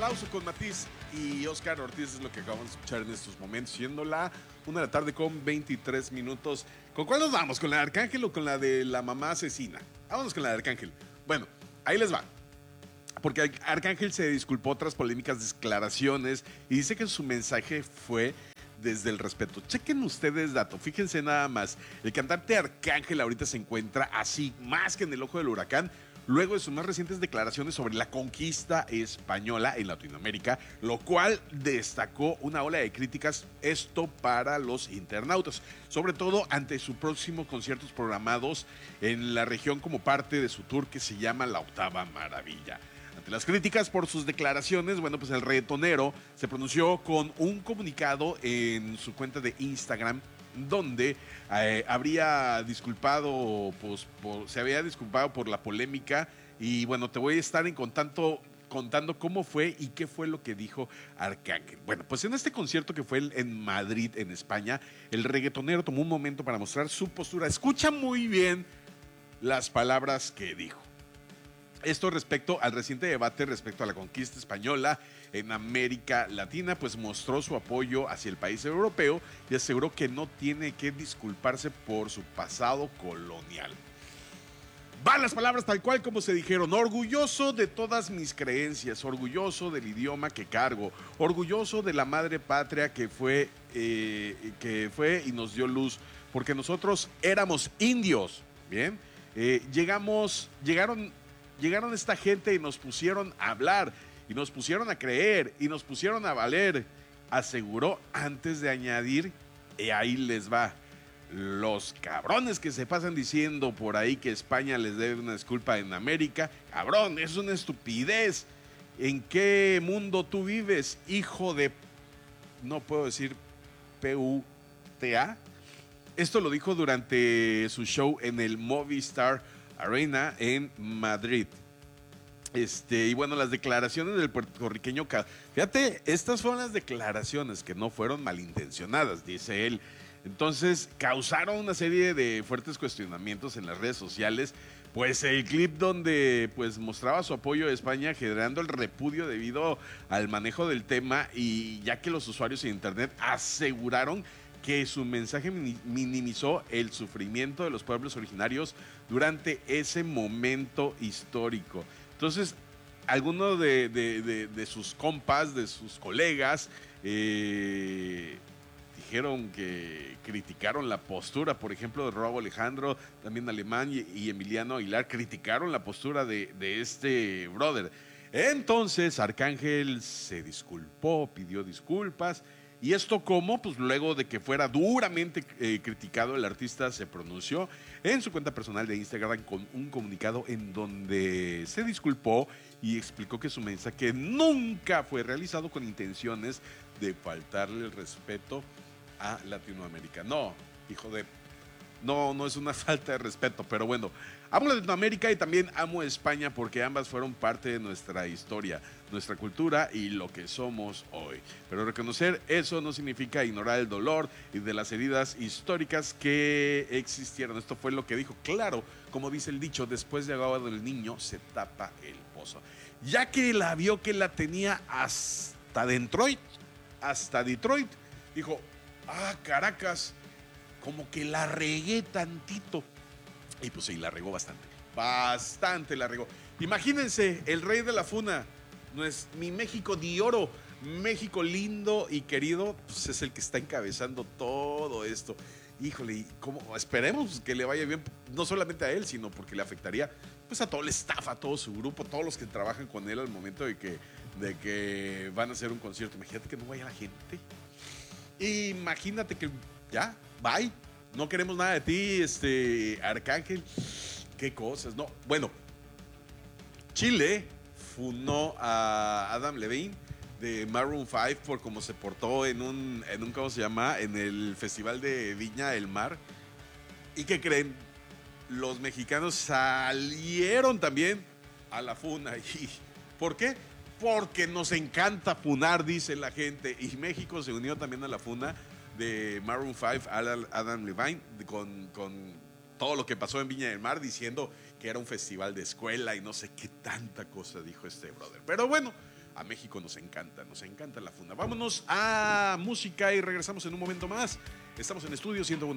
aplauso con Matiz y Oscar Ortiz es lo que acabamos de escuchar en estos momentos, siendo la 1 de la tarde con 23 minutos. ¿Con cuál nos vamos? ¿Con la de Arcángel o con la de la mamá asesina? Vámonos con la de Arcángel. Bueno, ahí les va. Porque Arcángel se disculpó tras polémicas declaraciones y dice que su mensaje fue desde el respeto. Chequen ustedes dato, fíjense nada más. El cantante Arcángel ahorita se encuentra así, más que en el ojo del huracán, luego de sus más recientes declaraciones sobre la conquista española en Latinoamérica, lo cual destacó una ola de críticas, esto para los internautas, sobre todo ante sus próximos conciertos programados en la región como parte de su tour que se llama La Octava Maravilla. Ante las críticas por sus declaraciones, bueno, pues el reggaetonero se pronunció con un comunicado en su cuenta de Instagram donde habría disculpado, pues, se había disculpado por la polémica y bueno, te voy a estar contando cómo fue y qué fue lo que dijo Arcángel. Bueno, pues en este concierto que fue en Madrid, en España, el reggaetonero tomó un momento para mostrar su postura. Escucha muy bien las palabras que dijo. Esto respecto al reciente debate respecto a la conquista española en América Latina, pues mostró su apoyo hacia el país europeo y aseguró que no tiene que disculparse por su pasado colonial. Van las palabras tal cual como se dijeron: orgulloso de todas mis creencias, orgulloso del idioma que cargo, orgulloso de la madre patria que fue y nos dio luz, porque nosotros éramos indios, ¿bien? Llegaron esta gente y nos pusieron a hablar, y nos pusieron a creer, y nos pusieron a valer, aseguró antes de añadir, y ahí les va: los cabrones que se pasan diciendo por ahí que España les debe una disculpa en América, cabrón, es una estupidez. ¿En qué mundo tú vives, hijo de... no puedo decir P-U-T-A? Esto lo dijo durante su show en el Movistar Arena en Madrid. Y bueno, las declaraciones del puertorriqueño, fíjate, estas fueron las declaraciones que no fueron malintencionadas, dice él. Entonces causaron una serie de fuertes cuestionamientos en las redes sociales, pues el clip donde pues mostraba su apoyo a España generando el repudio debido al manejo del tema, y ya que los usuarios en internet aseguraron que su mensaje minimizó el sufrimiento de los pueblos originarios durante ese momento histórico. Entonces, algunos de sus compas, de sus colegas, dijeron que criticaron la postura, por ejemplo, de Rauw Alejandro, también Alemán y Emiliano Aguilar, criticaron la postura de este brother. Entonces, Arcángel se disculpó, pidió disculpas. ¿Y esto cómo? Pues luego de que fuera duramente criticado, el artista se pronunció en su cuenta personal de Instagram con un comunicado en donde se disculpó y explicó que su mensaje nunca fue realizado con intenciones de faltarle el respeto a Latinoamérica. No, hijo de... No es una falta de respeto, pero bueno, amo Latinoamérica y también amo España porque ambas fueron parte de nuestra historia, nuestra cultura y lo que somos hoy. Pero reconocer eso no significa ignorar el dolor y de las heridas históricas que existieron. Esto fue lo que dijo. Claro, como dice el dicho, después de ahogado el niño se tapa el pozo. Ya que la vio que la tenía hasta Detroit, dijo: Caracas, como que la regué tantito. Y pues sí, la regó bastante la regó. Imagínense, el rey de la funa, no es mi México de oro, México lindo y querido, pues es el que está encabezando todo esto. Híjole, ¿cómo? Esperemos que le vaya bien, no solamente a él, sino porque le afectaría pues a todo el staff, a todo su grupo, todos los que trabajan con él al momento de que van a hacer un concierto. Imagínate que no vaya la gente. Imagínate que ya, bye. No queremos nada de ti, Arcángel. Qué cosas, ¿no? Bueno, Chile funó a Adam Levine de Maroon 5 por cómo se portó en un ¿cómo se llama? En el Festival de Viña del Mar. ¿Y qué creen? Los mexicanos salieron también a la funa. ¿Y por qué? Porque nos encanta funar, dice la gente. Y México se unió también a la funa de Maroon 5, Adam Levine, con todo lo que pasó en Viña del Mar, diciendo que era un festival de escuela y no sé qué tanta cosa dijo este brother. Pero bueno, A México nos encanta la funda. Vámonos a música y regresamos en un momento más. Estamos en Estudio 101.